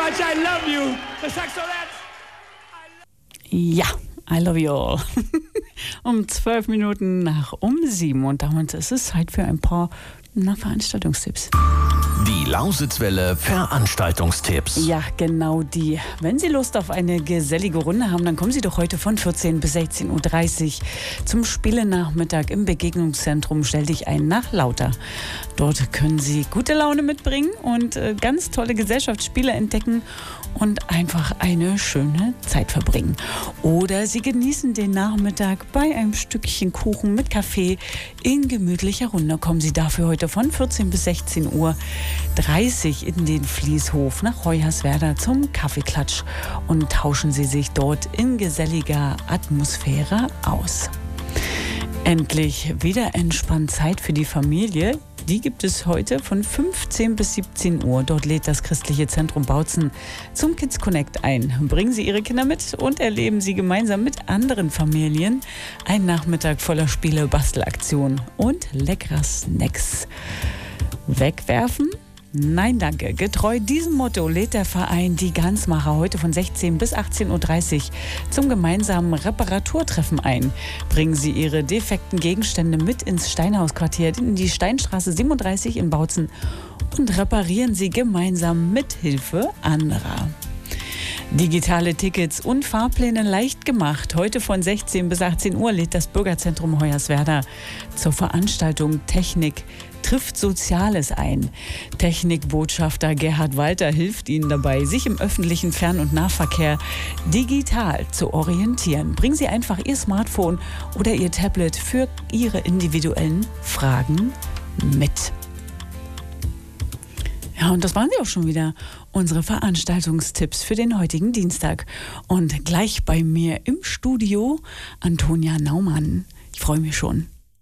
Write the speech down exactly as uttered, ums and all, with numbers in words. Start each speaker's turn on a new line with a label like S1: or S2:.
S1: much I love you. Das sagst du jetzt?
S2: Ja, I love you all. Um zwölf Minuten nach um sieben und damit ist es Zeit für ein paar na, Veranstaltungstipps.
S3: Die Lausitzwelle Veranstaltungstipps.
S2: Ja, genau die. Wenn Sie Lust auf eine gesellige Runde haben, dann kommen Sie doch heute von vierzehn bis sechzehn Uhr dreißig zum Spielenachmittag im Begegnungszentrum Stell dich ein nach Lauter. Dort können Sie gute Laune mitbringen und äh, ganz tolle Gesellschaftsspiele entdecken und einfach eine schöne Zeit verbringen. Oder Sie genießen den Nachmittag bei einem Stückchen Kuchen mit Kaffee in gemütlicher Runde. Kommen Sie dafür heute von vierzehn bis sechzehn Uhr dreißig in den Fließhof nach Hoyerswerda zum Kaffeeklatsch und tauschen Sie sich dort in geselliger Atmosphäre aus. Endlich wieder entspannt Zeit für die Familie. Die gibt es heute von fünfzehn bis siebzehn Uhr. Dort lädt das Christliche Zentrum Bautzen zum Kids Connect ein. Bringen Sie Ihre Kinder mit und erleben Sie gemeinsam mit anderen Familien einen Nachmittag voller Spiele, Bastelaktionen und leckerer Snacks. Wegwerfen? Nein, danke. Getreu diesem Motto lädt der Verein Die Ganzmacher heute von sechzehn bis achtzehn Uhr dreißig zum gemeinsamen Reparaturtreffen ein. Bringen Sie Ihre defekten Gegenstände mit ins Steinhausquartier in die Steinstraße siebenunddreißig in Bautzen und reparieren Sie gemeinsam mit Hilfe anderer. Digitale Tickets und Fahrpläne leicht gemacht. Heute von sechzehn bis achtzehn Uhr lädt das Bürgerzentrum Hoyerswerda zur Veranstaltung Technik trifft Soziales ein. Technikbotschafter Gerhard Walter hilft Ihnen dabei, sich im öffentlichen Fern- und Nahverkehr digital zu orientieren. Bringen Sie einfach Ihr Smartphone oder Ihr Tablet für Ihre individuellen Fragen mit. Ja, und das waren sie auch schon wieder, unsere Veranstaltungstipps für den heutigen Dienstag. Und gleich bei mir im Studio Antonia Naumann. Ich freue mich schon.